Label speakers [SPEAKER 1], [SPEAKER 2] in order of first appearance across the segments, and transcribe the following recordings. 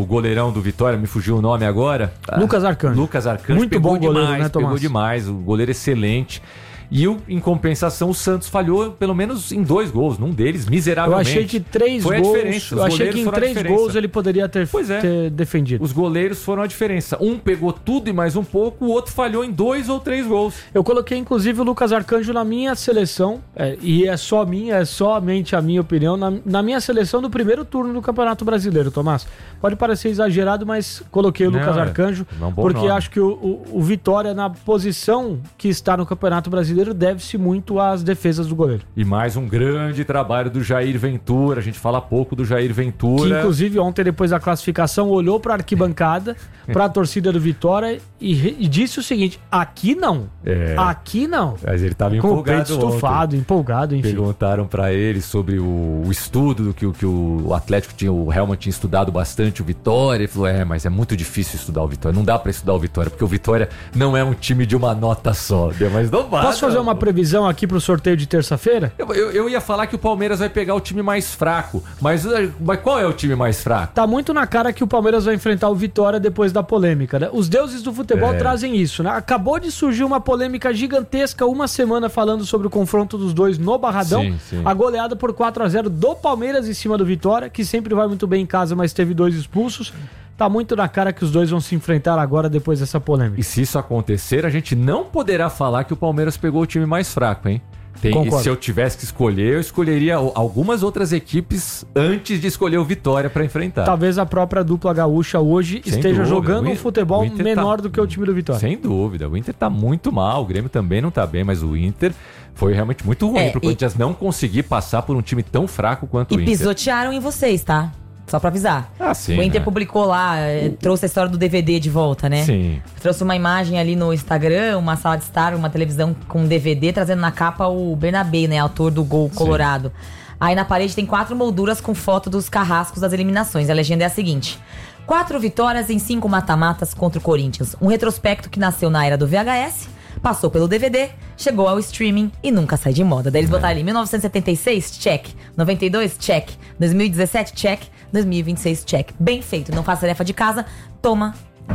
[SPEAKER 1] goleirão do Vitória, me fugiu o nome agora.
[SPEAKER 2] Lucas Arcanjo.
[SPEAKER 1] Muito
[SPEAKER 2] bom goleiro, né, Tomás?
[SPEAKER 1] Pegou demais, o goleiro excelente. E em compensação, o Santos falhou pelo menos em 2 gols, num deles, miseravelmente.
[SPEAKER 2] Eu achei que 3
[SPEAKER 1] foi
[SPEAKER 2] gols.
[SPEAKER 1] A diferença.
[SPEAKER 2] Eu achei que em 3 gols ele poderia ter defendido.
[SPEAKER 1] Os goleiros foram a diferença. Um pegou tudo e mais um pouco, o outro falhou em 2 ou 3 gols.
[SPEAKER 2] Eu coloquei, inclusive, o Lucas Arcanjo na minha seleção, e é somente a minha opinião, na minha seleção do primeiro turno do Campeonato Brasileiro, Tomás. Pode parecer exagerado, mas coloquei o Lucas Arcanjo, porque acho que o Vitória, na posição que está no Campeonato Brasileiro, deve-se muito às defesas do goleiro.
[SPEAKER 1] E mais um grande trabalho do Jair Ventura. A gente fala pouco do Jair Ventura.
[SPEAKER 2] Que, inclusive, ontem, depois da classificação, olhou para a arquibancada, para a torcida do Vitória e disse o seguinte: aqui não. Aqui não.
[SPEAKER 1] Mas ele estava empolgado.
[SPEAKER 2] Com o peito estufado, empolgado, enfim.
[SPEAKER 1] Perguntaram para ele sobre o estudo do que o Atlético tinha, o Helman tinha estudado bastante o Vitória. Ele falou: mas é muito difícil estudar o Vitória. Não dá para estudar o Vitória, porque o Vitória não é um time de uma nota só. Mas não basta.
[SPEAKER 2] Posso fazer uma previsão aqui pro sorteio de terça-feira?
[SPEAKER 1] Eu ia falar que o Palmeiras vai pegar o time mais fraco, mas qual é o time mais fraco?
[SPEAKER 2] Tá muito na cara que o Palmeiras vai enfrentar o Vitória depois da polêmica, né? Os deuses do futebol trazem isso, né? Acabou de surgir uma polêmica gigantesca uma semana falando sobre o confronto dos dois no Barradão.
[SPEAKER 1] Sim.
[SPEAKER 2] A goleada por 4-0 do Palmeiras em cima do Vitória, que sempre vai muito bem em casa, mas teve 2 expulsos. Tá muito na cara que os dois vão se enfrentar agora depois dessa polêmica.
[SPEAKER 1] E se isso acontecer, a gente não poderá falar que o Palmeiras pegou o time mais fraco, hein? E se eu tivesse que escolher, eu escolheria algumas outras equipes antes de escolher o Vitória para enfrentar.
[SPEAKER 2] Talvez a própria dupla gaúcha hoje esteja jogando um futebol menor do que o time do Vitória.
[SPEAKER 1] Sem dúvida. O Inter tá muito mal, o Grêmio também não tá bem, mas o Inter foi realmente muito ruim pro Corinthians não conseguir passar por um time tão fraco quanto o Inter.
[SPEAKER 3] E pisotearam em vocês, tá? Só pra avisar.
[SPEAKER 1] Sim,
[SPEAKER 3] o Inter publicou lá, trouxe a história do DVD de volta, né?
[SPEAKER 1] Sim.
[SPEAKER 3] Trouxe uma imagem ali no Instagram, uma sala de estar, uma televisão com DVD, trazendo na capa o Bernabé, né? Autor do gol colorado. Aí na parede tem 4 molduras com foto dos carrascos das eliminações. A legenda é a seguinte: 4 vitórias em 5 mata-matas contra o Corinthians. Um retrospecto que nasceu na era do VHS, passou pelo DVD, chegou ao streaming e nunca sai de moda. Daí eles botaram ali 1976, check. 92, check. 2017, check. 2026, check. Bem feito. Não faz tarefa de casa, toma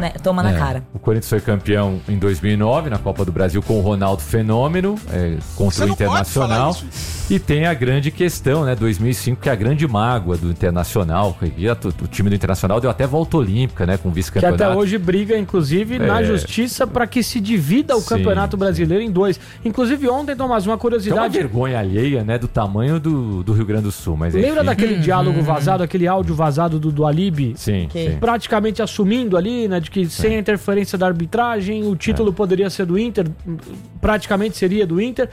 [SPEAKER 3] na cara.
[SPEAKER 1] O Corinthians foi campeão em 2009 na Copa do Brasil com o Ronaldo Fenômeno contra o Internacional. E tem a grande questão, né? 2005, que é a grande mágoa do Internacional. O time do Internacional deu até volta olímpica, né? Com o vice-campeonato.
[SPEAKER 2] Que até hoje briga, inclusive, na justiça para que se divida o Campeonato Brasileiro em 2. Inclusive ontem, Tomás, uma curiosidade...
[SPEAKER 1] É uma vergonha alheia, né? Do tamanho do Rio Grande do Sul. Mas,
[SPEAKER 2] lembra daquele diálogo vazado, aquele áudio vazado do Alib?
[SPEAKER 1] Sim.
[SPEAKER 2] Praticamente assumindo ali, né? De que sem a interferência da arbitragem, o título poderia ser do Inter, praticamente seria do Inter.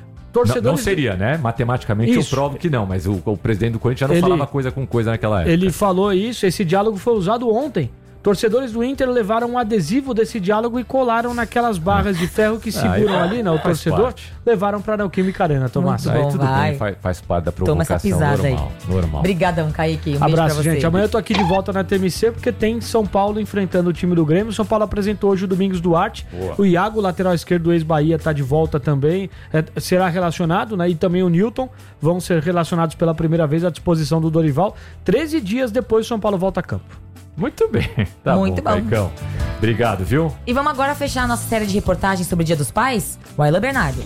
[SPEAKER 1] Não seria, né? Matematicamente eu provo que não, mas o presidente do Corinthians já não falava coisa com coisa naquela época.
[SPEAKER 2] Ele falou isso, esse diálogo foi usado ontem. Torcedores do Inter levaram um adesivo desse diálogo e colaram naquelas barras de ferro que seguram ali, né? O torcedor levaram para a Neoquímica Arena, Tomás.
[SPEAKER 3] Muito bom,
[SPEAKER 1] tudo bem, faz parte da provocação.
[SPEAKER 3] Toma essa pisada
[SPEAKER 1] normal.
[SPEAKER 3] Obrigadão, Kaique. Um
[SPEAKER 2] abraço,
[SPEAKER 3] beijo pra
[SPEAKER 2] gente.
[SPEAKER 3] você.
[SPEAKER 2] Amanhã eu tô aqui de volta na TMC porque tem São Paulo enfrentando o time do Grêmio. O São Paulo apresentou hoje o Domingos Duarte.
[SPEAKER 1] Boa.
[SPEAKER 2] O Iago, lateral esquerdo do ex-Bahia, tá de volta também. Será relacionado, né? E também o Newton vão ser relacionados pela primeira vez à disposição do Dorival. 13 dias depois o São Paulo volta a campo.
[SPEAKER 1] Muito bem. Tá
[SPEAKER 3] Muito bom.
[SPEAKER 1] Caicão. Obrigado, viu?
[SPEAKER 3] E vamos agora fechar a nossa série de reportagens sobre o Dia dos Pais? O Ayla Bernardo.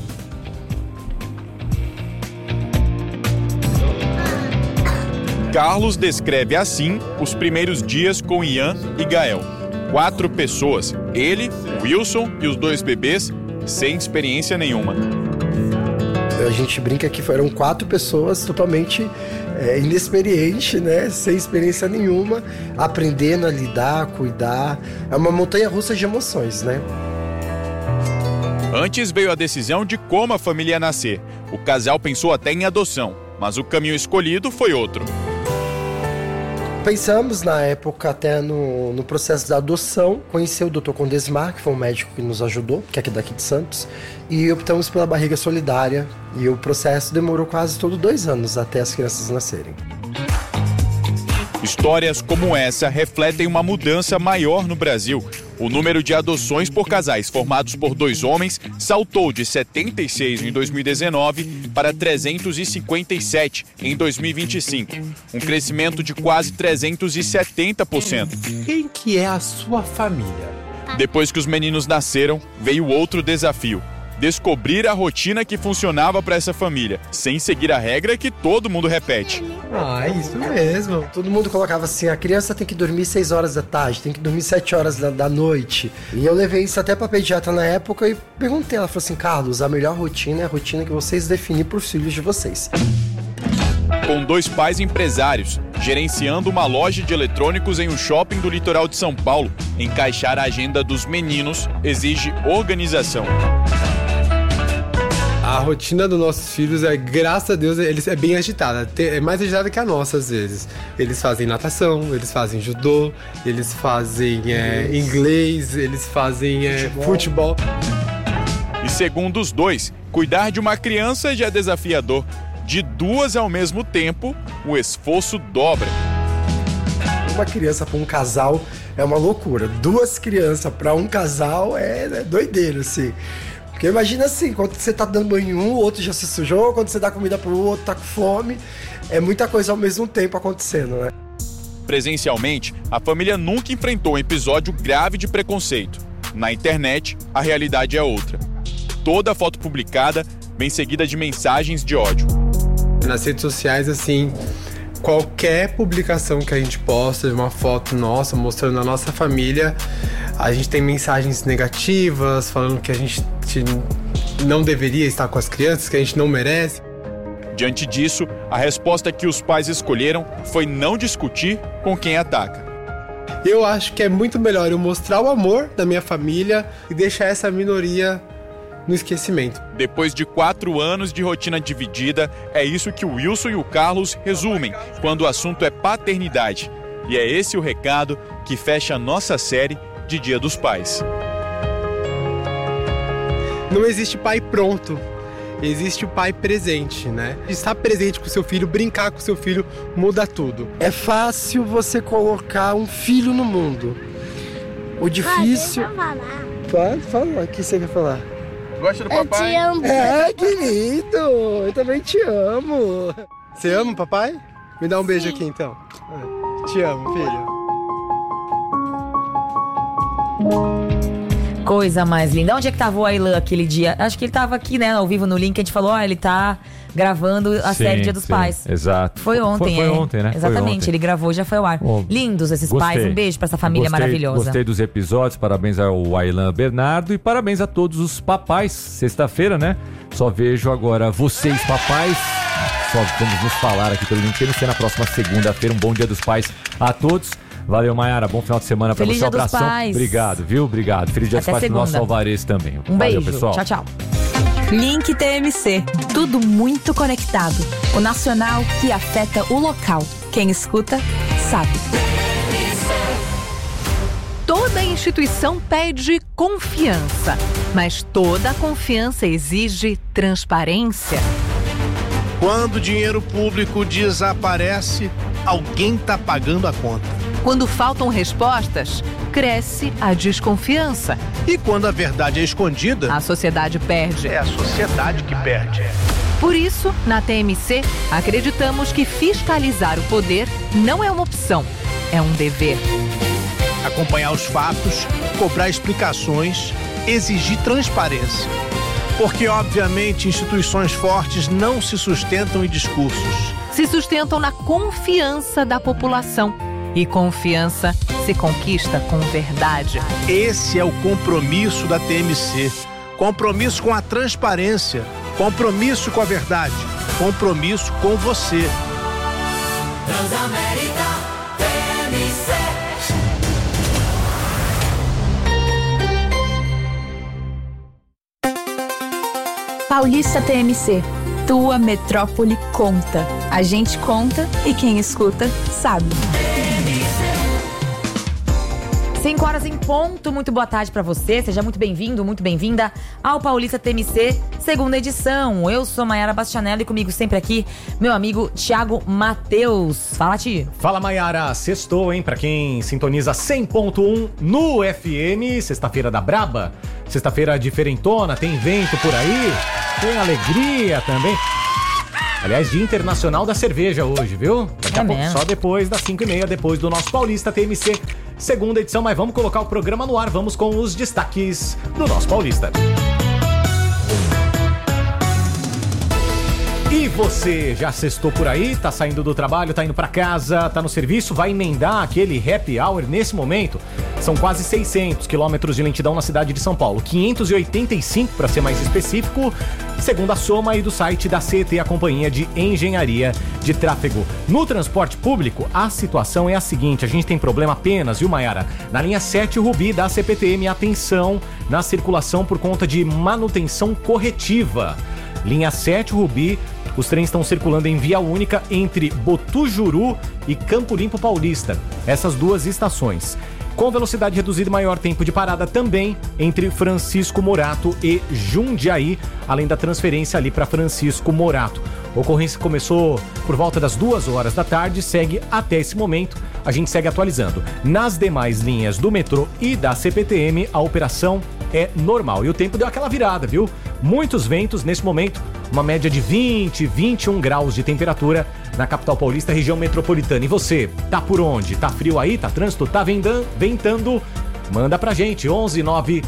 [SPEAKER 4] Carlos descreve assim os primeiros dias com Ian e Gael. 4 pessoas, ele, Wilson e os 2 bebês, sem experiência nenhuma.
[SPEAKER 5] A gente brinca que foram 4 pessoas totalmente inexperientes, né? Sem experiência nenhuma, aprendendo a lidar, cuidar. É uma montanha-russa de emoções, né?
[SPEAKER 4] Antes veio a decisão de como a família ia nascer. O casal pensou até em adoção, mas o caminho escolhido foi outro.
[SPEAKER 5] Pensamos na época até no processo da adoção, conheci o Dr. Condesmar, que foi um médico que nos ajudou, que é aqui daqui de Santos, e optamos pela barriga solidária, e o processo demorou quase todo 2 anos até as crianças nascerem.
[SPEAKER 4] Histórias como essa refletem uma mudança maior no Brasil. O número de adoções por casais formados por 2 homens saltou de 76 em 2019 para 357 em 2025. Um crescimento de quase 370%.
[SPEAKER 6] Quem que é a sua família?
[SPEAKER 4] Depois que os meninos nasceram, veio outro desafio. Descobrir a rotina que funcionava para essa família, sem seguir a regra que todo mundo repete.
[SPEAKER 5] Ah, isso mesmo. Todo mundo colocava assim, a criança tem que dormir 6 horas da tarde, tem que dormir 7 horas da noite. E eu levei isso até pra pediatra na época e perguntei, ela falou assim, Carlos, a melhor rotina é a rotina que vocês definem pros filhos de vocês.
[SPEAKER 4] Com 2 pais empresários, gerenciando uma loja de eletrônicos em um shopping do litoral de São Paulo, encaixar a agenda dos meninos exige organização.
[SPEAKER 6] A rotina dos nossos filhos graças a Deus, é bem agitada. É mais agitada que a nossa, às vezes. Eles fazem natação, eles fazem judô, eles fazem inglês, eles fazem futebol.
[SPEAKER 4] E segundo os 2, cuidar de uma criança já é desafiador. De 2 ao mesmo tempo, o esforço dobra.
[SPEAKER 5] Uma criança para um casal é uma loucura. 2 crianças para um casal é doideira, assim. Porque imagina assim, quando você tá dando banho um, o outro já se sujou, quando você dá comida pro outro, tá com fome. É muita coisa ao mesmo tempo acontecendo, né?
[SPEAKER 4] Presencialmente, a família nunca enfrentou um episódio grave de preconceito. Na internet, a realidade é outra. Toda foto publicada vem seguida de mensagens de ódio.
[SPEAKER 6] Nas redes sociais, assim, qualquer publicação que a gente posta de uma foto nossa, mostrando a nossa família, a gente tem mensagens negativas, falando que a gente não deveria estar com as crianças, que a gente não merece.
[SPEAKER 4] Diante disso, a resposta que os pais escolheram foi não discutir com quem ataca.
[SPEAKER 6] Eu acho que é muito melhor eu mostrar o amor da minha família e deixar essa minoria no esquecimento.
[SPEAKER 4] Depois de 4 anos de rotina dividida, é isso que o Wilson e o Carlos resumem quando o assunto é paternidade. E é esse o recado que fecha a nossa série de Dia dos Pais.
[SPEAKER 6] Não existe pai pronto, existe o pai presente, né? Estar presente com o seu filho, brincar com o seu filho, muda tudo.
[SPEAKER 5] É fácil você colocar um filho no mundo. O difícil... Pode falar, o que você quer falar?
[SPEAKER 4] Gosta do papai?
[SPEAKER 7] Eu te amo.
[SPEAKER 5] É, querido, eu também te amo.
[SPEAKER 6] Você ama o papai? Me dá um beijo aqui, então. Te amo, filho.
[SPEAKER 3] Coisa mais linda. Onde é que tava o Aylan aquele dia? Acho que ele tava aqui, né, ao vivo no link. A gente falou, ele tá gravando a série Dia dos Pais.
[SPEAKER 1] Exato.
[SPEAKER 3] Foi ontem,
[SPEAKER 1] Foi ontem, né?
[SPEAKER 3] Exatamente,
[SPEAKER 1] ontem.
[SPEAKER 3] Ele gravou e já foi ao ar. Lindos esses pais. Um beijo pra essa família maravilhosa.
[SPEAKER 1] Gostei dos episódios. Parabéns ao Aylan Bernardo e parabéns a todos os papais. Sexta-feira, né? Só vejo agora vocês, papais. Só vamos nos falar aqui pelo link. Tem que ser na próxima segunda-feira. Um bom Dia dos Pais a todos. Valeu, Mayara. Bom final de semana pra
[SPEAKER 3] Feliz
[SPEAKER 1] você. Um
[SPEAKER 3] Dia dos
[SPEAKER 1] abração.
[SPEAKER 3] Pais.
[SPEAKER 1] Obrigado, viu? Obrigado. Feliz Dia dos Pais pro nosso Alvarez também.
[SPEAKER 3] Um
[SPEAKER 1] Valeu,
[SPEAKER 3] beijo.
[SPEAKER 1] pessoal.
[SPEAKER 3] Tchau, tchau.
[SPEAKER 8] Link TMC. Tudo muito conectado. O nacional que afeta o local. Quem escuta, sabe.
[SPEAKER 9] Toda instituição pede confiança, mas toda confiança exige transparência.
[SPEAKER 10] Quando o dinheiro público desaparece, alguém está pagando a conta.
[SPEAKER 9] Quando faltam respostas, cresce a desconfiança.
[SPEAKER 10] E quando a verdade é escondida,
[SPEAKER 9] A sociedade perde.
[SPEAKER 10] é a sociedade que perde.
[SPEAKER 9] Por isso, na TMC, acreditamos que fiscalizar o poder não é uma opção, é um dever.
[SPEAKER 10] Acompanhar os fatos, cobrar explicações, exigir transparência. Porque, obviamente, instituições fortes não se sustentam em discursos.
[SPEAKER 9] Se sustentam na confiança da população. E confiança se conquista com verdade.
[SPEAKER 10] Esse é o compromisso da TMC. Compromisso com a transparência. Compromisso com a verdade. Compromisso com você.
[SPEAKER 11] Transamérica TMC.
[SPEAKER 8] Paulista TMC. Tua metrópole conta. A gente conta e quem escuta sabe.
[SPEAKER 3] 5 horas em ponto, muito boa tarde pra você, seja muito bem-vindo, muito bem-vinda ao Paulista TMC, segunda edição. Eu sou Maiara Bastianello e comigo sempre aqui, meu amigo Thiago Matheus. Fala, Ti.
[SPEAKER 7] Fala, Maiara, sextou, hein? Pra quem sintoniza 100.1 no FM, sexta-feira da Braba, sexta-feira diferentona, tem vento por aí, tem alegria também. Aliás, Dia Internacional da Cerveja hoje, viu? Daqui a pouco, só depois das 5h30, depois do nosso Paulista TMC, segunda edição. Mas vamos colocar o programa no ar, vamos com os destaques do nosso Paulista. E você já sextou por aí? Tá saindo do trabalho, tá indo pra casa, tá no serviço, vai emendar aquele happy hour nesse momento? São quase 600 quilômetros de lentidão na cidade de São Paulo, 585 para ser mais específico, segundo a soma aí do site da CET, a Companhia de Engenharia de Tráfego. No transporte público, a situação é a seguinte, a gente tem problema apenas, viu, Maiara? Na linha 7 Rubi da CPTM, atenção na circulação por conta de manutenção corretiva. Linha 7 Rubi, os trens estão circulando em via única entre Botujuru e Campo Limpo Paulista, essas duas estações. Com velocidade reduzida e maior tempo de parada também entre Francisco Morato e Jundiaí, além da transferência ali para Francisco Morato. A ocorrência começou por volta das 2 horas da tarde, segue até esse momento, a gente segue atualizando. Nas demais linhas do metrô e da CPTM, a operação é normal. E o tempo deu aquela virada, viu? Muitos ventos nesse momento, uma média de 20, 21 graus de temperatura na capital paulista, região metropolitana. E você, tá por onde? Tá frio aí? Tá trânsito? Tá ventando? Manda pra gente, 11 9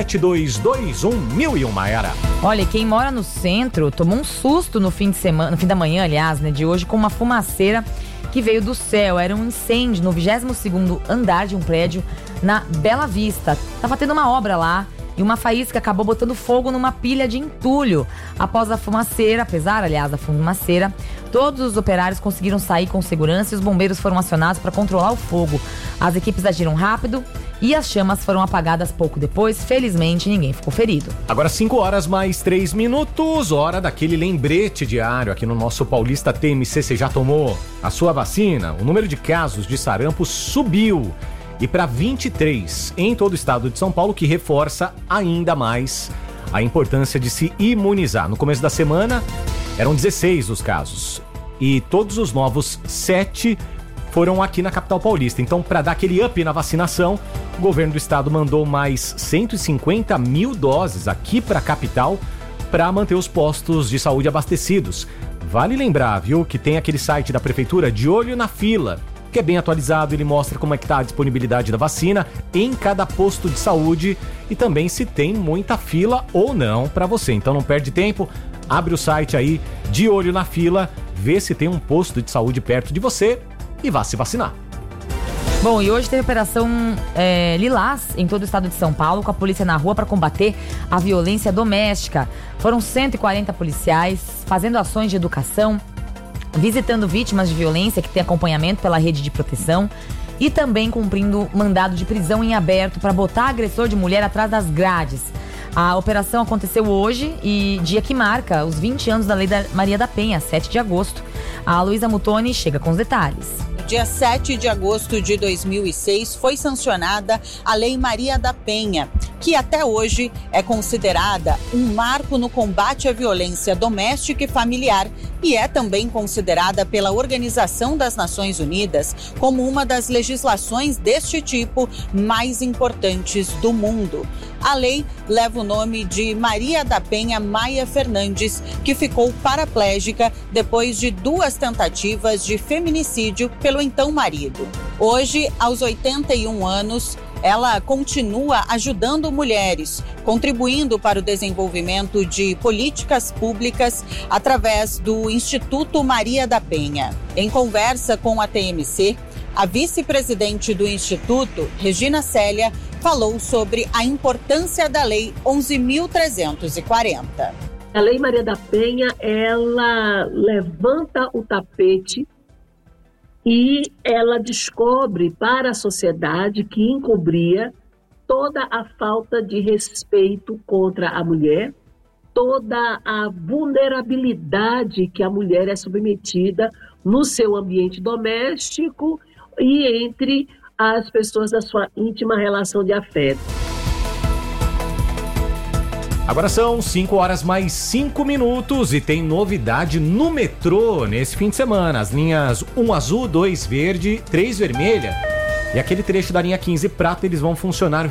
[SPEAKER 7] 7221 1001, Maiara.
[SPEAKER 3] Olha, quem mora no centro tomou um susto no fim da manhã, aliás, né, de hoje, com uma fumaceira que veio do céu. Era um incêndio no 22º andar de um prédio na Bela Vista. Tava tendo uma obra lá e uma faísca acabou botando fogo numa pilha de entulho. Após a fumaceira, apesar, aliás, da fumaceira, todos os operários conseguiram sair com segurança e os bombeiros foram acionados para controlar o fogo. As equipes agiram rápido e as chamas foram apagadas pouco depois. Felizmente, ninguém ficou ferido.
[SPEAKER 7] Agora 5 horas mais 3 minutos, hora daquele lembrete diário aqui no nosso Paulista TMC. Você já tomou a sua vacina? O número de casos de sarampo subiu e para 23 em todo o estado de São Paulo, que reforça ainda mais a importância de se imunizar. No começo da semana, eram 16 os casos e todos os novos 7 foram aqui na capital paulista. Então, para dar aquele up na vacinação, o governo do estado mandou mais 150 mil doses aqui para a capital para manter os postos de saúde abastecidos. Vale lembrar, viu, que tem aquele site da prefeitura De Olho na Fila, que é bem atualizado, ele mostra como é que está a disponibilidade da vacina em cada posto de saúde e também se tem muita fila ou não para você. Então não perde tempo, abre o site aí De Olho na Fila, vê se tem um posto de saúde perto de você e vá se vacinar.
[SPEAKER 3] Bom, e hoje teve operação Lilás em todo o estado de São Paulo, com a polícia na rua para combater a violência doméstica. Foram 140 policiais fazendo ações de educação, visitando vítimas de violência que têm acompanhamento pela rede de proteção e também cumprindo mandado de prisão em aberto para botar agressor de mulher atrás das grades. A operação aconteceu hoje e dia que marca os 20 anos da Lei da Maria da Penha, 7 de agosto. A Luísa Mutoni chega com os detalhes.
[SPEAKER 12] No dia 7 de agosto de 2006 foi sancionada a Lei Maria da Penha, que até hoje é considerada um marco no combate à violência doméstica e familiar e é também considerada pela Organização das Nações Unidas como uma das legislações deste tipo mais importantes do mundo. A lei leva o nome de Maria da Penha Maia Fernandes, que ficou paraplégica depois de 2 tentativas de feminicídio pelo então marido. Hoje, aos 81 anos, ela continua ajudando mulheres, contribuindo para o desenvolvimento de políticas públicas através do Instituto Maria da Penha. Em conversa com a TMC, a vice-presidente do Instituto, Regina Célia, falou sobre a importância da Lei 11.340.
[SPEAKER 13] A Lei Maria da Penha, ela levanta o tapete e ela descobre para a sociedade que encobria toda a falta de respeito contra a mulher, toda a vulnerabilidade que a mulher é submetida no seu ambiente doméstico e entre as pessoas da sua íntima relação de afeto.
[SPEAKER 7] Agora são 5 horas mais 5 minutos e tem novidade no metrô nesse fim de semana. As linhas 1 azul, 2 verde, 3 vermelha e aquele trecho da linha 15 prata, eles vão funcionar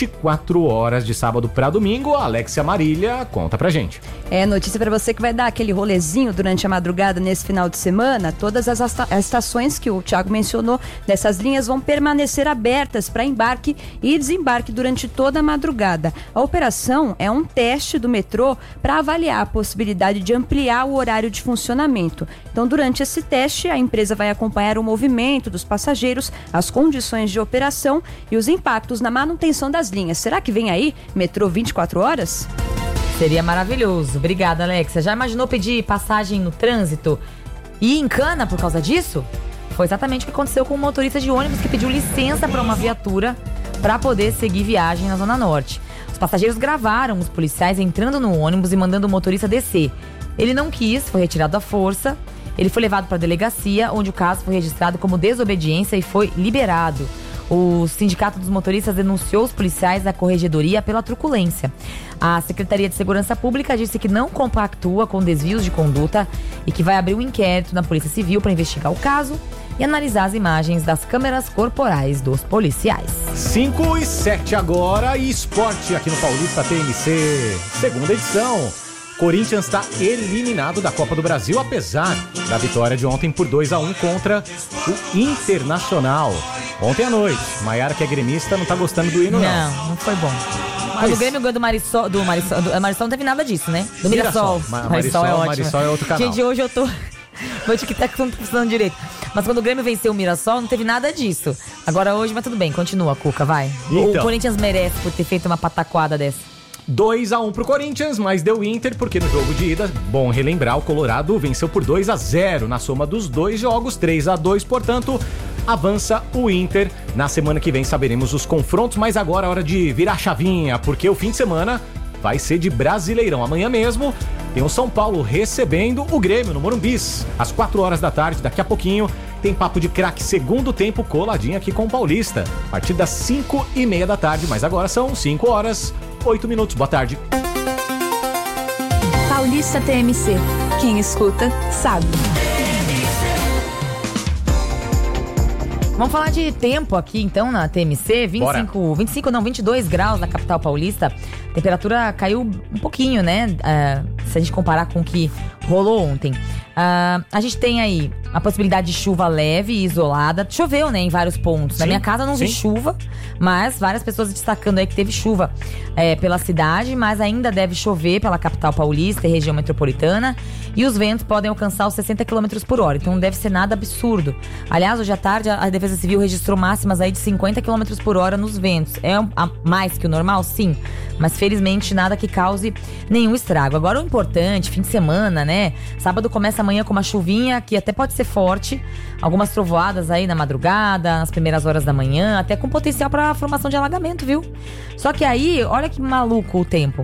[SPEAKER 7] 24 horas de sábado para domingo. A Alexia Marília conta pra gente.
[SPEAKER 14] É notícia para você que vai dar aquele rolezinho durante a madrugada nesse final de semana. Todas as estações que o Thiago mencionou dessas linhas vão permanecer abertas para embarque e desembarque durante toda a madrugada. A operação é um teste do metrô para avaliar a possibilidade de ampliar o horário de funcionamento. Então, durante esse teste, a empresa vai acompanhar o movimento dos passageiros, as condições de operação e os impactos na manutenção das linhas. Será que vem aí metrô 24 horas?
[SPEAKER 3] Seria maravilhoso. Obrigada, Alexia. Já imaginou pedir passagem no trânsito e encana por causa disso? Foi exatamente o que aconteceu com um motorista de ônibus que pediu licença para uma viatura para poder seguir viagem na Zona Norte. Os passageiros gravaram os policiais entrando no ônibus e mandando o motorista descer. Ele não quis, foi retirado à força. Ele foi levado para a delegacia, onde o caso foi registrado como desobediência e foi liberado. O Sindicato dos Motoristas denunciou os policiais à corregedoria pela truculência. A Secretaria de Segurança Pública disse que não compactua com desvios de conduta e que vai abrir um inquérito na Polícia Civil para investigar o caso e analisar as imagens das câmeras corporais dos policiais.
[SPEAKER 7] 5 e 7 agora e esporte aqui no Paulista TMC, segunda edição. Corinthians está eliminado da Copa do Brasil, apesar da vitória de ontem por 2-1 contra o Internacional. Ontem à noite, Maiara, que é gremista, não tá gostando do hino, não.
[SPEAKER 3] Não foi bom. Quando o Grêmio ganhou do Marisol não teve nada disso, né? Do Mirassol.
[SPEAKER 7] Marisol é ótimo. Marisol é outro canal.
[SPEAKER 3] Gente, hoje eu tô... Vou te quitar que não tô funcionando direito. Mas quando o Grêmio venceu o Mirassol, não teve nada disso. Agora hoje, mas tudo bem, continua, Cuca, vai. Então. O Corinthians merece por ter feito uma pataquada dessa.
[SPEAKER 7] 2-1 pro Corinthians, mas deu Inter, porque no jogo de ida, bom relembrar, o Colorado venceu por 2-0 na soma dos dois jogos, 3-2, portanto, avança o Inter. Na semana que vem saberemos os confrontos, mas agora é hora de virar chavinha, porque o fim de semana vai ser de Brasileirão. Amanhã mesmo tem o São Paulo recebendo o Grêmio no Morumbis, às 4 horas da tarde, daqui a pouquinho. Tem papo de craque segundo tempo coladinho aqui com o Paulista, a partir das 5:30 da tarde, mas agora são 5 horas, 8 minutos. Boa tarde.
[SPEAKER 8] Paulista TMC. Quem escuta, sabe.
[SPEAKER 3] Vamos falar de tempo aqui então na TMC. 22 graus na capital paulista. A temperatura caiu um pouquinho, né? Se a gente comparar com o que rolou ontem. A gente tem aí a possibilidade de chuva leve e isolada. Choveu, né, em vários pontos. Na minha casa não vi chuva, mas várias pessoas destacando aí que teve chuva pela cidade, mas ainda deve chover pela capital paulista e região metropolitana. E os ventos podem alcançar os 60 km por hora, então não deve ser nada absurdo. Aliás, hoje à tarde a Defesa Civil registrou máximas aí de 50 km por hora nos ventos. É mais que o normal? Sim, mas felizmente nada que cause nenhum estrago. Agora o importante, fim de semana, né? Sábado começa amanhã com uma chuvinha que até pode ser forte, algumas trovoadas aí na madrugada, nas primeiras horas da manhã, até com potencial para formação de alagamento, viu? Só que aí, olha que maluco o tempo.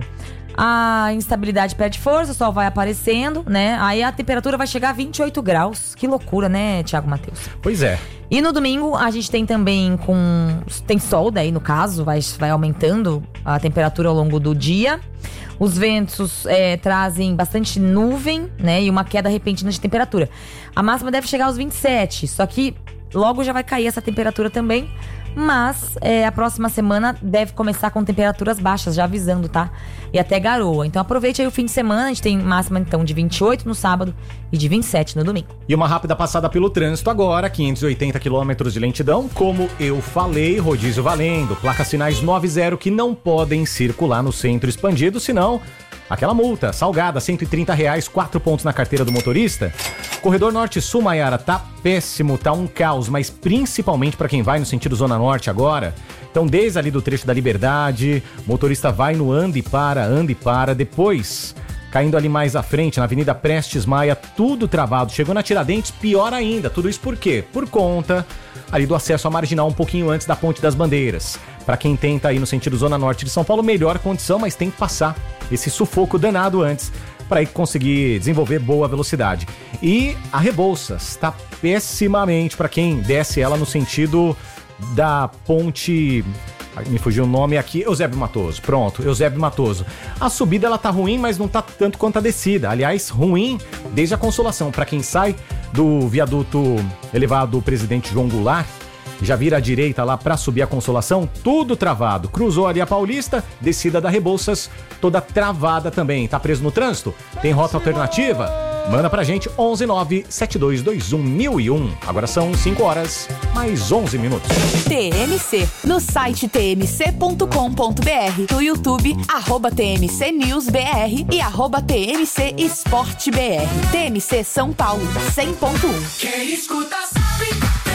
[SPEAKER 3] A instabilidade perde força, o sol vai aparecendo, né? Aí a temperatura vai chegar a 28 graus. Que loucura, né, Thiago Matheus?
[SPEAKER 7] Pois é.
[SPEAKER 3] E no domingo a gente tem também tem sol daí no caso, vai aumentando a temperatura ao longo do dia. Os ventos trazem bastante nuvem, né? E uma queda repentina de temperatura. A máxima deve chegar aos 27, só que logo já vai cair essa temperatura também. Mas a próxima semana deve começar com temperaturas baixas, já avisando, tá? E até garoa. Então aproveite aí o fim de semana. A gente tem máxima então de 28 no sábado e de 27 no domingo.
[SPEAKER 7] E uma rápida passada pelo trânsito agora, 580 quilômetros de lentidão. Como eu falei, rodízio valendo. Placas sinais 90 que não podem circular no centro expandido, senão... aquela multa salgada, R$130, 4 pontos na carteira do motorista. Corredor Norte-Sul, Maiara, tá péssimo, tá um caos, mas principalmente para quem vai no sentido Zona Norte agora. Então, desde ali do trecho da Liberdade, o motorista vai no anda e para, depois... caindo ali mais à frente, na Avenida Prestes Maia, tudo travado. Chegou na Tiradentes, pior ainda. Tudo isso por quê? Por conta ali do acesso à Marginal um pouquinho antes da Ponte das Bandeiras. Para quem tenta ir no sentido Zona Norte de São Paulo, melhor condição, mas tem que passar esse sufoco danado antes para aí conseguir desenvolver boa velocidade. E a Rebouças está pessimamente para quem desce ela no sentido da ponte... Me fugiu o nome aqui, Eusébio Matoso. Pronto, Eusébio Matoso. A subida ela tá ruim, mas não tá tanto quanto a descida. Aliás, ruim desde a Consolação. Para quem sai do viaduto elevado Presidente João Goulart, já vira à direita lá para subir a Consolação, tudo travado. Cruzou ali a Paulista, descida da Rebouças, toda travada também. Tá preso no trânsito? Tem rota alternativa? Manda pra gente 11972211001. Agora são 5 horas mais 11 minutos.
[SPEAKER 8] TMC, no site tmc.com.br, no YouTube, @TMCNewsBR e @TMC Esporte BR. TMC São Paulo, 100.1.
[SPEAKER 11] Quem escuta sabe.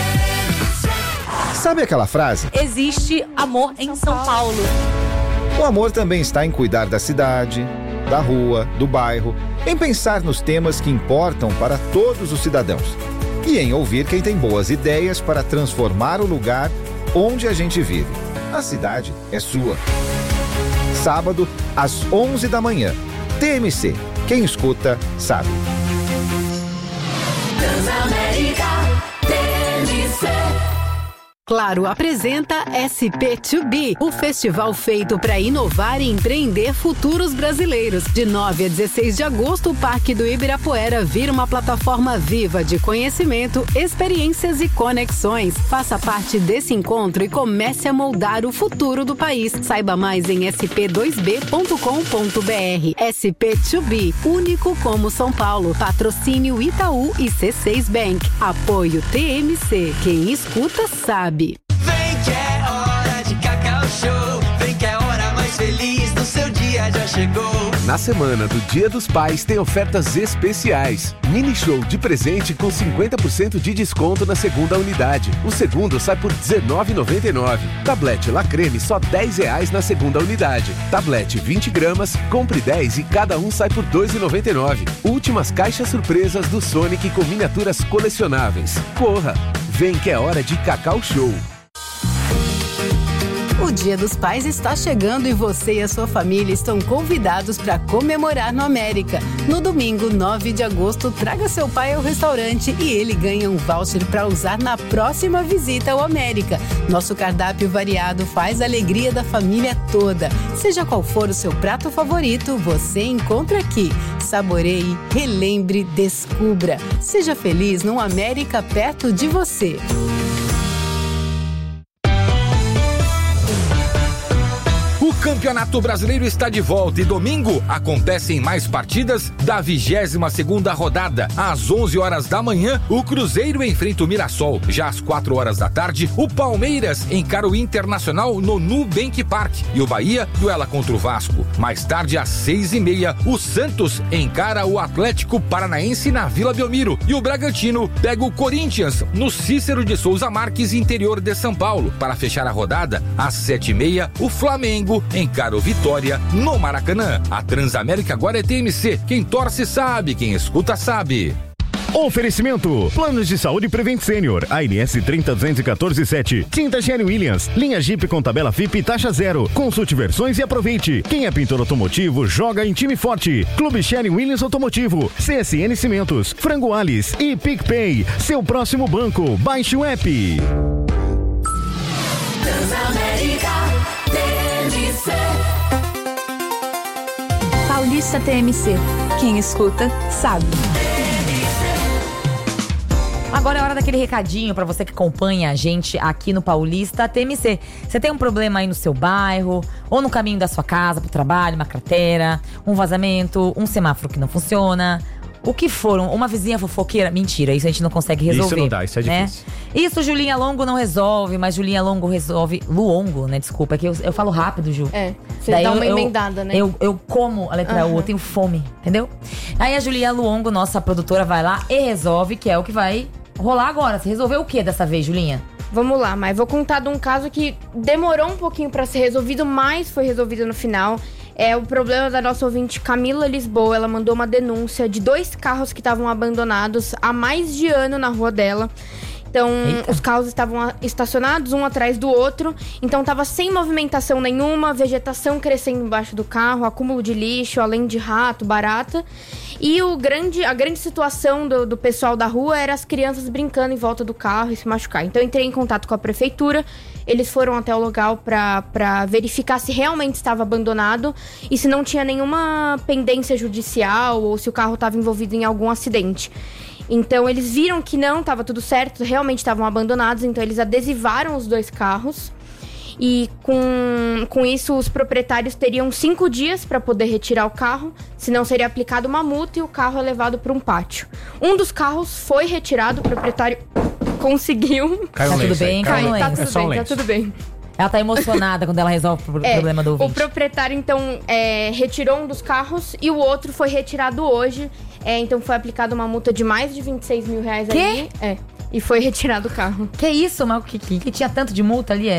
[SPEAKER 15] Sabe aquela frase?
[SPEAKER 3] Existe amor em São Paulo.
[SPEAKER 15] O amor também está em cuidar da cidade, da rua, do bairro, em pensar nos temas que importam para todos os cidadãos e em ouvir quem tem boas ideias para transformar o lugar onde a gente vive. A cidade é sua. Sábado, às 11 da manhã. TMC. Quem escuta, sabe.
[SPEAKER 11] Transamérica, TMC.
[SPEAKER 16] Claro apresenta SP2B, o festival feito para inovar e empreender futuros brasileiros. De 9 a 16 de agosto, o Parque do Ibirapuera vira uma plataforma viva de conhecimento, experiências e conexões. Faça parte desse encontro e comece a moldar o futuro do país. Saiba mais em sp2b.com.br. SP2B, único como São Paulo. Patrocínio Itaú e C6 Bank. Apoio TMC. Quem escuta sabe.
[SPEAKER 11] Vem que é hora de Cacau Show. Vem que é a hora mais feliz do seu dia já chegou.
[SPEAKER 17] Na semana do Dia dos Pais tem ofertas especiais. Mini show de presente com 50% de desconto na segunda unidade. O segundo sai por R$19,99. Tablete La Creme só R$10 na segunda unidade. Tablete 20 gramas, compre 10 e cada um sai por R$2,99. Últimas caixas surpresas do Sonic com miniaturas colecionáveis. Corra! Vem que é hora de Cacau Show.
[SPEAKER 16] O Dia dos Pais está chegando e você e a sua família estão convidados para comemorar no América. No domingo, 9 de agosto, traga seu pai ao restaurante e ele ganha um voucher para usar na próxima visita ao América. Nosso cardápio variado faz a alegria da família toda. Seja qual for o seu prato favorito, você encontra aqui. Saboreie, relembre, descubra. Seja feliz num América perto de você.
[SPEAKER 18] O Campeonato Brasileiro está de volta e domingo acontecem mais partidas da 22ª rodada. Às 11 horas da manhã, o Cruzeiro enfrenta o Mirassol. Já às 4 horas da tarde, o Palmeiras encara o Internacional no Nubank Park e o Bahia duela contra o Vasco. Mais tarde, às 6h30, o Santos encara o Atlético Paranaense na Vila Belmiro e o Bragantino pega o Corinthians no Cícero de Souza Marques, interior de São Paulo. Para fechar a rodada, às 7h30, o Flamengo encara o Vitória no Maracanã. A Transamérica agora é TMC. Quem torce sabe, quem escuta sabe.
[SPEAKER 19] Oferecimento: Planos de Saúde Prevent Senior, ANS 30214-7. Tinta Sherwin Williams, linha Jeep com tabela FIP e taxa zero. Consulte versões e aproveite. Quem é pintor automotivo, joga em time forte. Clube Sherwin Williams Automotivo, CSN Cimentos, Frango Alice e PicPay. Seu próximo banco, baixe o app.
[SPEAKER 11] Transamérica, TMC.
[SPEAKER 8] Paulista TMC. Quem escuta, sabe.
[SPEAKER 3] Agora é hora daquele recadinho pra você que acompanha a gente aqui no Paulista TMC. Você tem um problema aí no seu bairro, ou no caminho da sua casa pro trabalho, uma cratera, um vazamento, um semáforo que não funciona, o que for, uma vizinha fofoqueira? Mentira, isso a gente não consegue resolver.
[SPEAKER 7] Isso não dá, isso é difícil.
[SPEAKER 3] Isso Julinha Longo não resolve, mas Julinha Longo resolve. Luongo, né? Desculpa, é que eu falo rápido, Ju.
[SPEAKER 20] É, você dá uma emendada, né?
[SPEAKER 3] Eu como a letra U, eu tenho fome, entendeu? Aí a Julinha Luongo, nossa produtora, vai lá e resolve, que é o que vai rolar agora. Você resolveu o que dessa vez, Julinha?
[SPEAKER 20] Vamos lá, mas vou contar de um caso que demorou um pouquinho pra ser resolvido, mas foi resolvido no final. É o problema da nossa ouvinte Camila Lisboa. Ela mandou uma denúncia de 2 carros que estavam abandonados há mais de ano na rua dela. Então, os carros estavam estacionados um atrás do outro. Então, tava sem movimentação nenhuma, vegetação crescendo embaixo do carro, acúmulo de lixo, além de rato, barata. E a grande situação do pessoal da rua era as crianças brincando em volta do carro e se machucar. Então eu entrei em contato com a prefeitura, eles foram até o local para verificar se realmente estava abandonado e se não tinha nenhuma pendência judicial ou se o carro estava envolvido em algum acidente. Então eles viram que não, estava tudo certo, realmente estavam abandonados, então eles adesivaram os 2 carros. E com isso os proprietários teriam 5 dias para poder retirar o carro, senão seria aplicada uma multa e o carro é levado para um pátio. Um dos carros foi retirado, o proprietário conseguiu.
[SPEAKER 3] Tá tudo bem,
[SPEAKER 20] tá tudo bem.
[SPEAKER 3] Ela tá emocionada quando ela resolve o problema do ouvinte.
[SPEAKER 20] O proprietário, então, retirou um dos carros e o outro foi retirado hoje. Então foi aplicada uma multa de mais de 26 mil reais ali. E foi retirado o carro.
[SPEAKER 3] Que isso? Mas que tinha tanto de multa ali?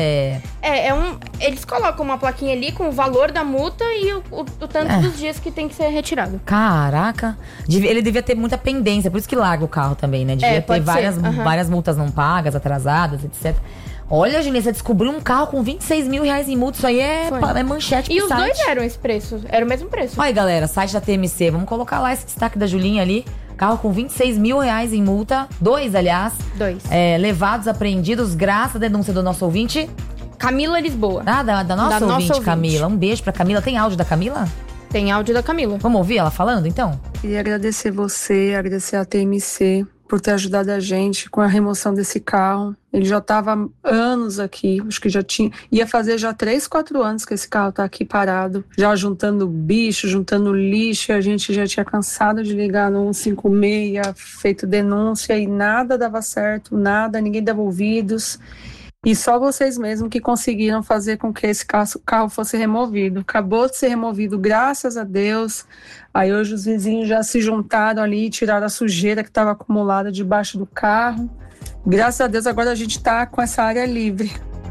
[SPEAKER 20] Eles colocam uma plaquinha ali com o valor da multa e o tanto dos dias que tem que ser retirado.
[SPEAKER 3] Caraca. Ele devia ter muita pendência, por isso que larga o carro também, né? Devia ter várias multas não pagas, atrasadas, etc. Olha, Julinha, você descobriu um carro com 26 mil reais em multa. Isso aí é manchete pro
[SPEAKER 20] E os
[SPEAKER 3] site.
[SPEAKER 20] 2 eram esse preço. Era o mesmo preço.
[SPEAKER 3] Olha, galera, site da TMC. Vamos colocar lá esse destaque da Julinha ali. Carro com 26 mil reais em multa. 2, aliás.
[SPEAKER 20] 2.
[SPEAKER 3] Levados, apreendidos, graças à denúncia do nosso ouvinte.
[SPEAKER 20] Camila Lisboa.
[SPEAKER 3] Da nossa ouvinte, Camila. Um beijo pra Camila. Tem áudio da Camila?
[SPEAKER 20] Tem áudio da Camila.
[SPEAKER 3] Vamos ouvir ela falando, então?
[SPEAKER 21] Queria agradecer você, agradecer a TMC por ter ajudado a gente com a remoção desse carro. Ele já estava há anos aqui, acho que ia fazer já 3, 4 anos que esse carro está aqui parado, já juntando bicho, juntando lixo. A gente já tinha cansado de ligar no 156, feito denúncia e nada dava certo, ninguém dava ouvidos. E só vocês mesmos que conseguiram fazer com que esse carro fosse removido. Acabou de ser removido, graças a Deus. Aí hoje os vizinhos já se juntaram ali e tiraram a sujeira que estava acumulada debaixo do carro. Graças a Deus agora a gente está com essa área livre.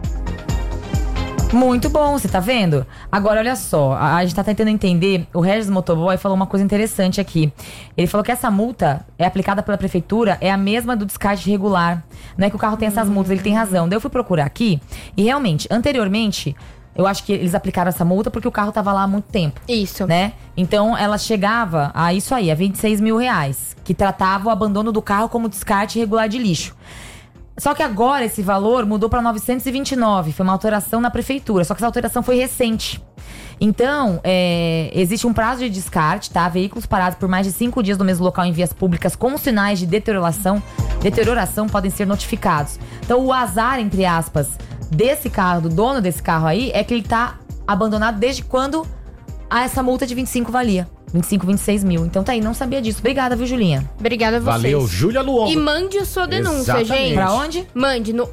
[SPEAKER 3] Muito bom, você tá vendo? Agora, olha só, a gente tá tentando entender. O Regis Motoboy falou uma coisa interessante aqui. Ele falou que essa multa é aplicada pela prefeitura, é a mesma do descarte regular. Não é que o carro tem essas multas, ele tem razão. Daí eu fui procurar aqui e realmente, anteriormente, eu acho que eles aplicaram essa multa porque o carro tava lá há muito tempo.
[SPEAKER 20] Isso.
[SPEAKER 3] Né? Então ela chegava a isso aí, a 26 mil reais, que tratava o abandono do carro como descarte irregular de lixo. Só que agora esse valor mudou para 929, foi uma alteração na prefeitura, só que essa alteração foi recente. Então, existe um prazo de descarte, tá? Veículos parados por mais de 5 dias no mesmo local em vias públicas com sinais de deterioração podem ser notificados. Então, o azar, entre aspas, desse carro, do dono desse carro aí, é que ele tá abandonado desde quando essa multa de 25 valia. 25, 26 mil. Então tá aí, não sabia disso. Obrigada, viu, Julinha?
[SPEAKER 20] Obrigada a vocês.
[SPEAKER 7] Valeu, Júlia Luongo.
[SPEAKER 20] E mande a sua denúncia,
[SPEAKER 7] Exatamente.
[SPEAKER 20] gente.
[SPEAKER 3] Pra onde?
[SPEAKER 20] Mande no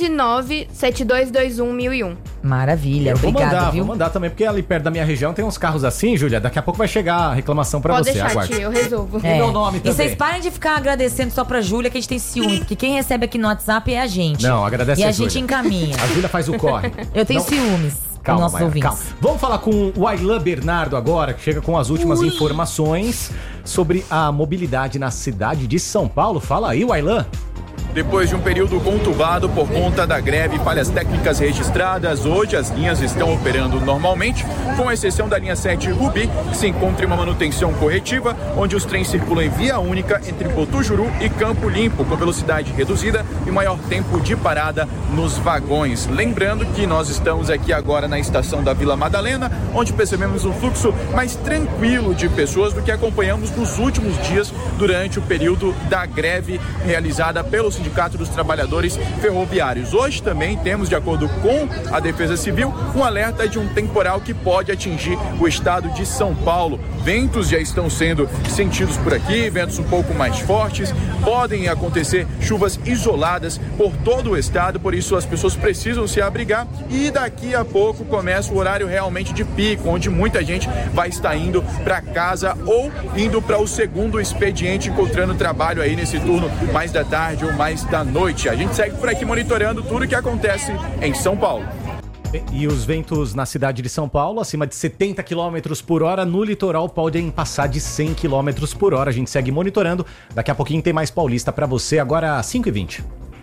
[SPEAKER 20] 11972211001.
[SPEAKER 3] Maravilha, obrigada, viu?
[SPEAKER 7] Vou mandar também, porque ali perto da minha região tem uns carros assim, Júlia. Daqui a pouco vai chegar a reclamação pra
[SPEAKER 20] Pode
[SPEAKER 7] você.
[SPEAKER 20] deixar,
[SPEAKER 7] Aguarde.
[SPEAKER 20] tia, eu resolvo.
[SPEAKER 7] E meu nome
[SPEAKER 3] E
[SPEAKER 7] também.
[SPEAKER 3] vocês parem de ficar agradecendo só pra Júlia, que a gente tem ciúme. Porque quem recebe aqui no WhatsApp é a gente.
[SPEAKER 7] Não, agradece
[SPEAKER 3] e
[SPEAKER 7] a
[SPEAKER 3] a
[SPEAKER 7] Júlia.
[SPEAKER 3] gente encaminha.
[SPEAKER 7] A Júlia faz o corre.
[SPEAKER 3] Eu tenho
[SPEAKER 7] Não.
[SPEAKER 3] ciúmes.
[SPEAKER 7] Calma,
[SPEAKER 3] nossos
[SPEAKER 7] Maia,
[SPEAKER 3] ouvintes.
[SPEAKER 7] calma. Vamos falar com o Aylan Bernardo agora, que chega com as últimas informações sobre a mobilidade na cidade de São Paulo. Fala aí, Aylan.
[SPEAKER 4] Depois de um período conturbado por conta da greve e falhas técnicas registradas, hoje as linhas estão operando normalmente, com exceção da linha 7 Rubi, que se encontra em uma manutenção corretiva, onde os trens circulam em via única entre Botujuru e Campo Limpo, com velocidade reduzida e maior tempo de parada nos vagões. Lembrando que nós estamos aqui agora na estação da Vila Madalena, onde percebemos um fluxo mais tranquilo de pessoas do que acompanhamos nos últimos dias durante o período da greve realizada pelo Sindicato dos Trabalhadores Ferroviários. Hoje também temos, de acordo com a Defesa Civil, um alerta de um temporal que pode atingir o estado de São Paulo. Ventos já estão sendo sentidos por aqui, ventos um pouco mais fortes, podem acontecer chuvas isoladas por todo o estado, por isso as pessoas precisam se abrigar e daqui a pouco começa o horário realmente de pico, onde muita gente vai estar indo para casa ou indo para o segundo expediente, encontrando trabalho aí nesse turno mais da tarde ou mais da noite. A gente segue por aqui monitorando tudo o que acontece em São Paulo.
[SPEAKER 7] E os ventos na cidade de São Paulo, acima de 70 km por hora, no litoral podem passar de 100 km por hora. A gente segue monitorando. Daqui a pouquinho tem mais Paulista para você, agora às 5h20.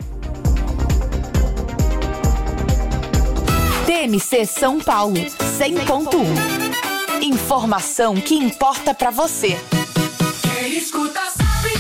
[SPEAKER 8] TMC São Paulo, 100.1. Informação que importa para você.
[SPEAKER 11] Quem escuta sabe.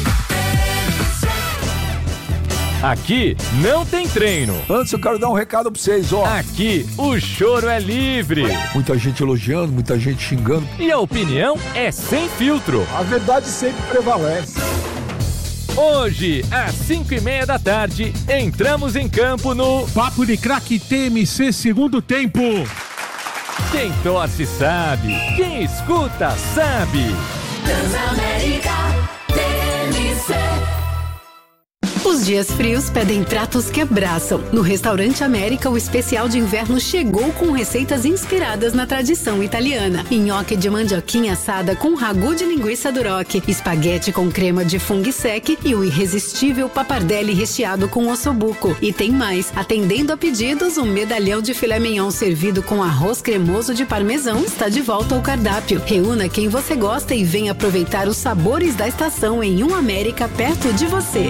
[SPEAKER 1] Aqui não tem treino.
[SPEAKER 2] Antes eu quero dar um recado pra vocês, ó.
[SPEAKER 1] Aqui o choro é livre.
[SPEAKER 2] Muita gente elogiando, muita gente xingando.
[SPEAKER 1] E a opinião é sem filtro.
[SPEAKER 2] A verdade sempre prevalece.
[SPEAKER 1] Hoje, às 5:30 da tarde, entramos em campo no
[SPEAKER 22] Papo de Craque TMC segundo tempo.
[SPEAKER 1] Quem torce sabe, quem escuta sabe.
[SPEAKER 11] Transamérica TMC.
[SPEAKER 16] Os dias frios pedem pratos que abraçam. No Restaurante América, o especial de inverno chegou com receitas inspiradas na tradição italiana. Nhoque de mandioquinha assada com ragu de linguiça duroc, espaguete com crema de funghi sec e o irresistível pappardelle recheado com ossobuco. E tem mais, atendendo a pedidos, um medalhão de filé mignon servido com arroz cremoso de parmesão está de volta ao cardápio. Reúna quem você gosta e venha aproveitar os sabores da estação em um América perto de você.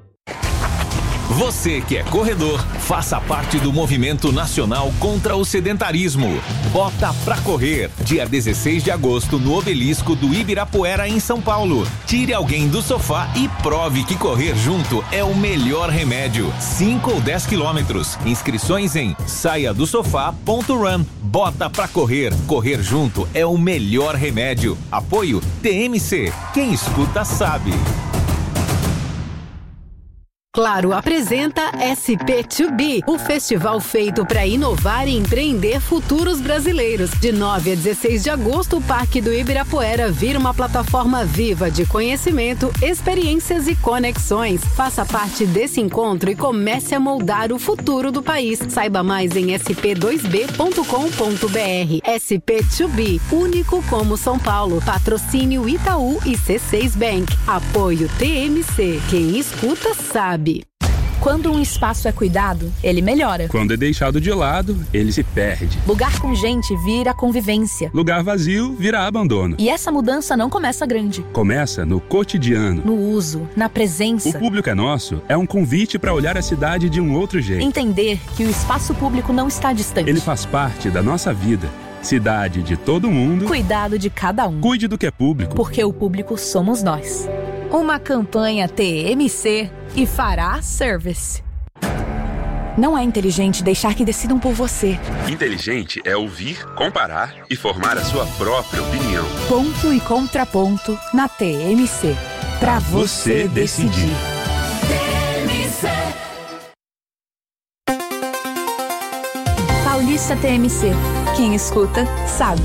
[SPEAKER 23] Você que é corredor, faça parte do movimento nacional contra o sedentarismo. Bota pra correr, dia 16 de agosto no Obelisco do Ibirapuera em São Paulo. Tire alguém do sofá e prove que correr junto é o melhor remédio. 5 ou 10 quilômetros. Inscrições em saiadosofá.run. Bota pra correr, correr junto é o melhor remédio. Apoio TMC, quem escuta sabe.
[SPEAKER 16] Claro apresenta SP2B, o festival feito para inovar e empreender futuros brasileiros. De 9 a 16 de agosto, o Parque do Ibirapuera vira uma plataforma viva de conhecimento, experiências e conexões. Faça parte desse encontro e comece a moldar o futuro do país. Saiba mais em sp2b.com.br. SP2B, único como São Paulo. Patrocínio Itaú e C6 Bank. Apoio TMC. Quem escuta sabe.
[SPEAKER 8] Quando um espaço é cuidado, ele melhora.
[SPEAKER 24] Quando é deixado de lado, ele se perde.
[SPEAKER 8] Lugar com gente vira convivência.
[SPEAKER 24] Lugar vazio vira abandono.
[SPEAKER 8] E essa mudança não começa grande.
[SPEAKER 24] Começa no cotidiano.
[SPEAKER 8] No uso, na presença.
[SPEAKER 24] O Público é Nosso é um convite para olhar a cidade de um outro jeito.
[SPEAKER 8] Entender que o espaço público não está distante.
[SPEAKER 24] Ele faz parte da nossa vida. Cidade de todo mundo.
[SPEAKER 8] Cuidado de cada um.
[SPEAKER 24] Cuide do que é público.
[SPEAKER 8] Porque o público somos nós. Uma campanha TMC e Fará Service. Não é inteligente deixar que decidam por você.
[SPEAKER 24] Inteligente é ouvir, comparar e formar a sua própria opinião.
[SPEAKER 8] Ponto e contraponto na TMC. Pra você decidir.
[SPEAKER 11] TMC.
[SPEAKER 8] Paulista TMC. Quem escuta, sabe.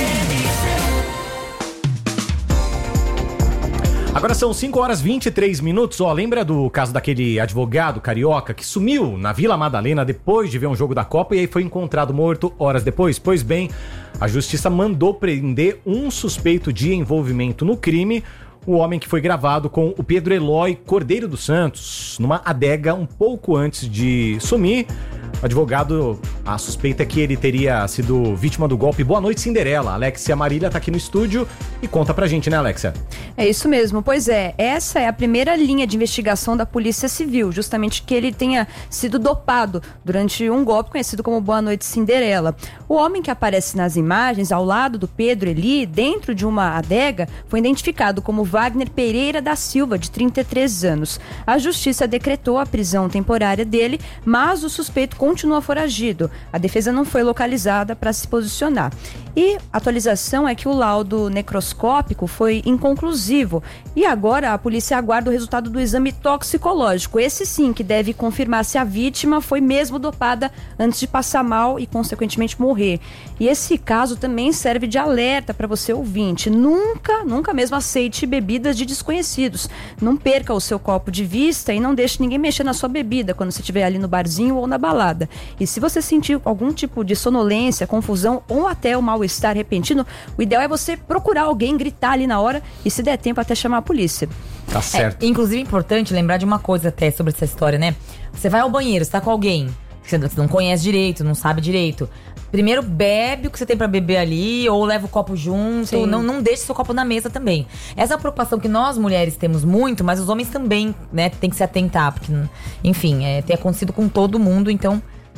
[SPEAKER 7] Agora são 5h23. Ó, lembra do caso daquele advogado carioca que sumiu na Vila Madalena depois de ver um jogo da Copa e aí foi encontrado morto horas depois? Pois bem, a justiça mandou prender um suspeito de envolvimento no crime, o homem que foi gravado com o Pedro Eloy Cordeiro dos Santos, numa adega um pouco antes de sumir. O advogado, a suspeita é que ele teria sido vítima do golpe Boa Noite Cinderela. Alexia Marília tá aqui no estúdio e conta pra gente, né, Alexia?
[SPEAKER 14] É isso mesmo, pois é, essa é a primeira linha de investigação da Polícia Civil, justamente que ele tenha sido dopado durante um golpe conhecido como Boa Noite Cinderela. O homem que aparece nas imagens ao lado do Pedro Eli, dentro de uma adega, foi identificado como Wagner Pereira da Silva, de 33 anos. A justiça decretou a prisão temporária dele, mas o suspeito continua foragido. A defesa não foi localizada para se posicionar. E a atualização é que o laudo necroscópico foi inconclusivo e agora a polícia aguarda o resultado do exame toxicológico. Esse sim que deve confirmar se a vítima foi mesmo dopada antes de passar mal e consequentemente morrer. E esse caso também serve de alerta para você ouvinte. Nunca mesmo aceite bebidas de desconhecidos. Não perca o seu copo de vista e não deixe ninguém mexer na sua bebida quando você estiver ali no barzinho ou na balada. E se você sentir algum tipo de sonolência, confusão ou até o mal-estar repentino, o ideal é você procurar alguém, gritar ali na hora e, se der tempo, até chamar a polícia.
[SPEAKER 7] Tá certo.
[SPEAKER 3] Inclusive, é importante lembrar de uma coisa até sobre essa história, né? Você vai ao banheiro, você tá com alguém que você não conhece direito, não sabe direito. Primeiro bebe o que você tem pra beber ali, ou leva o copo junto, não deixe seu copo na mesa também. Essa é a preocupação que nós mulheres temos muito, mas os homens também, né, tem que se atentar, porque, enfim, tem acontecido com todo mundo, então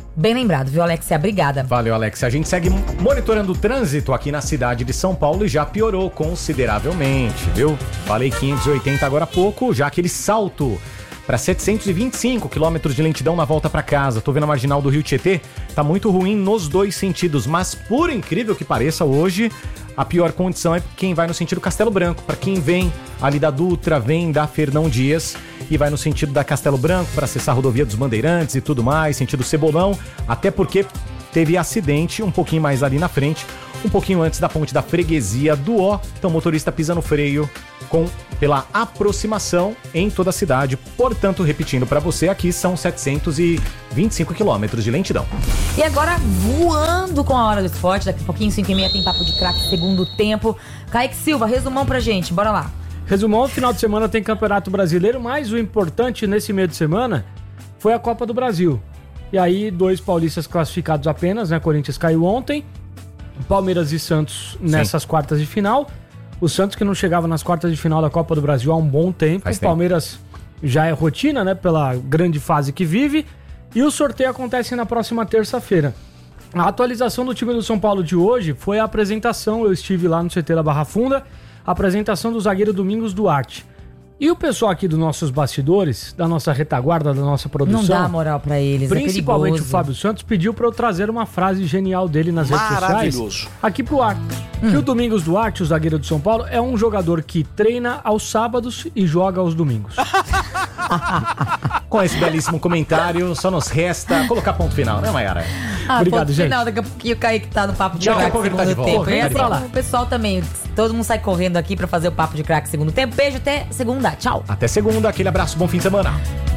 [SPEAKER 3] Bem lembrado, viu, Alexia? Obrigada.
[SPEAKER 7] Valeu, Alexia. A gente segue monitorando o trânsito aqui na cidade de São Paulo e já piorou consideravelmente, viu? Falei 580 agora há pouco, já aquele salto para 725 quilômetros de lentidão na volta para casa. Tô vendo a marginal do Rio Tietê, tá muito ruim nos dois sentidos, mas por incrível que pareça, hoje a pior condição é quem vai no sentido Castelo Branco. Para quem vem ali da Dutra, vem da Fernão Dias e vai no sentido da Castelo Branco para acessar a rodovia dos Bandeirantes e tudo mais, sentido Cebolão, até porque teve acidente um pouquinho mais ali na frente, um pouquinho antes da ponte da Freguesia do Ó. Então o motorista pisa no freio pela aproximação em toda a cidade. Portanto, repetindo para você, aqui são 725 quilômetros de lentidão.
[SPEAKER 3] E agora, voando com a Hora do Esporte, daqui a pouquinho, 5h30, tem Papo de Craque, segundo tempo. Kaique Silva, resumão pra gente, bora lá.
[SPEAKER 5] Resumão, final de semana tem Campeonato Brasileiro, mas o importante nesse meio de semana foi a Copa do Brasil. E aí, 2 paulistas classificados apenas, né? Corinthians caiu ontem, Palmeiras e Santos nessas quartas de final. O Santos que não chegava nas quartas de final da Copa do Brasil há um bom tempo. O Palmeiras já é rotina, né? Pela grande fase que vive. E o sorteio acontece na próxima terça-feira. A atualização do time do São Paulo de hoje foi a apresentação, eu estive lá no CT da Barra Funda, a apresentação do zagueiro Domingos Duarte. E o pessoal aqui dos nossos bastidores, da nossa retaguarda, da nossa produção...
[SPEAKER 3] Não dá moral pra eles,
[SPEAKER 5] principalmente o Fábio Santos, pediu pra eu trazer uma frase genial dele nas redes sociais aqui pro ar. Que o Domingos Duarte, o zagueiro do São Paulo, é um jogador que treina aos sábados e joga aos domingos.
[SPEAKER 7] Com esse belíssimo comentário, só nos resta colocar ponto final, né, Mayara?
[SPEAKER 3] Obrigado, ponto gente. Final, daqui a pouquinho o Kaique tá no Papo de Craque segundo tempo. E assim, o pessoal também, todo mundo sai correndo aqui pra fazer o Papo de Craque segundo tempo. Beijo, até segunda. Tchau.
[SPEAKER 7] Até segunda, aquele abraço, bom fim de semana.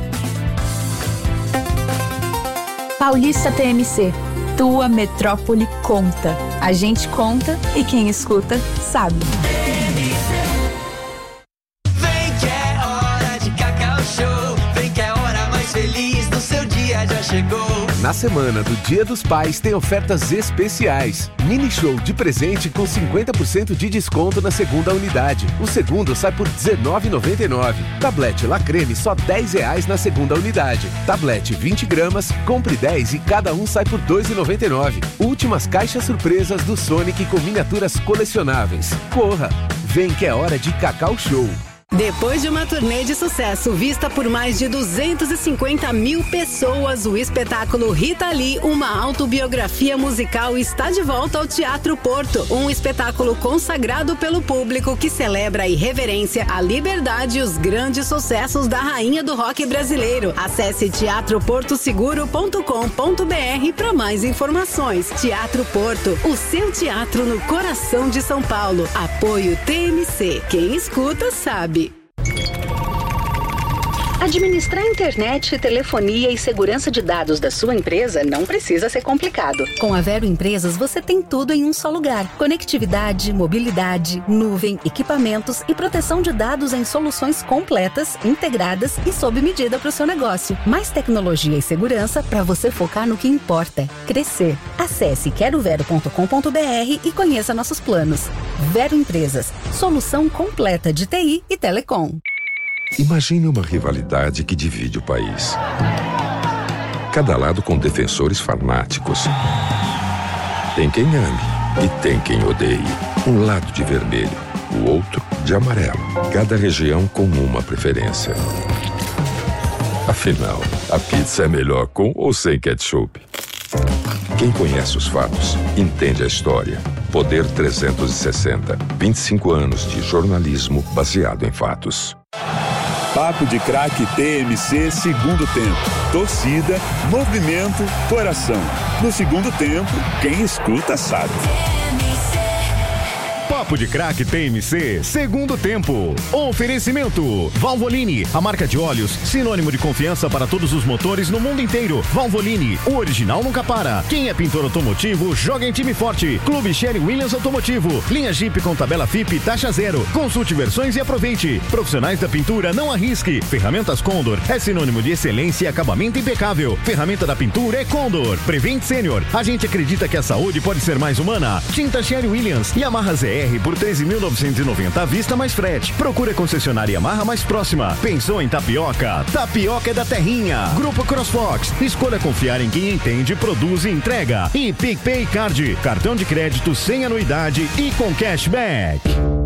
[SPEAKER 8] Paulista TMC, tua metrópole conta. A gente conta e quem escuta sabe.
[SPEAKER 11] Vem que é hora de Cacau Show. Vem que é a hora mais feliz do seu dia já chegou.
[SPEAKER 17] Na semana do Dia dos Pais tem ofertas especiais. Mini show de presente com 50% de desconto na segunda unidade. O segundo sai por R$19,99. Tablete La Creme só R$10 na segunda unidade. Tablete 20 gramas, compre 10 e cada um sai por R$2,99. Últimas caixas surpresas do Sonic com miniaturas colecionáveis. Corra! Vem que é hora de Cacau Show.
[SPEAKER 16] Depois de uma turnê de sucesso vista por mais de 250 mil pessoas, o espetáculo Rita Lee, uma autobiografia musical, está de volta ao Teatro Porto. Um espetáculo consagrado pelo público que celebra a irreverência, a liberdade e os grandes sucessos da rainha do rock brasileiro. Acesse teatroportoseguro.com.br para mais informações. Teatro Porto, o seu teatro no coração de São Paulo. Apoio TMC. Quem escuta sabe.
[SPEAKER 6] Administrar internet, telefonia e segurança de dados da sua empresa não precisa ser complicado.
[SPEAKER 9] Com a Vero Empresas, você tem tudo em um só lugar. Conectividade, mobilidade, nuvem, equipamentos e proteção de dados em soluções completas, integradas e sob medida para o seu negócio. Mais tecnologia e segurança para você focar no que importa: crescer. Acesse querovero.com.br e conheça nossos planos. Vero Empresas, solução completa de TI e telecom.
[SPEAKER 10] Imagine uma rivalidade que divide o país. Cada lado com defensores fanáticos. Tem quem ame e tem quem odeie. Um lado de vermelho, o outro de amarelo. Cada região com uma preferência. Afinal, a pizza é melhor com ou sem ketchup? Quem conhece os fatos, entende a história. Poder 360. 25 anos de jornalismo baseado em fatos.
[SPEAKER 25] Papo de Craque TMC, segundo tempo. Torcida, movimento, coração. No segundo tempo, quem escuta sabe.
[SPEAKER 19] Papo de Craque TMC, segundo tempo. Oferecimento: Valvoline, a marca de óleos sinônimo de confiança para todos os motores no mundo inteiro. Valvoline, o original nunca para. Quem é pintor automotivo, joga em time forte. Clube Sherwin Williams Automotivo. Linha Jeep com tabela FIP taxa zero. Consulte versões e aproveite. Profissionais da pintura, não arrisque. Ferramentas Condor é sinônimo de excelência e acabamento impecável. Ferramenta da pintura é Condor. Prevent Senior, a gente acredita que a saúde pode ser mais humana. Tinta Sherwin Williams, Yamaha ZR BR por 13.990 à vista mais frete. Procure a concessionária Yamaha mais próxima. Pensou em tapioca? Tapioca é da Terrinha. Grupo CrossFox. Escolha confiar em quem entende, produz e entrega. E PicPay Card. Cartão de crédito sem anuidade e com cashback.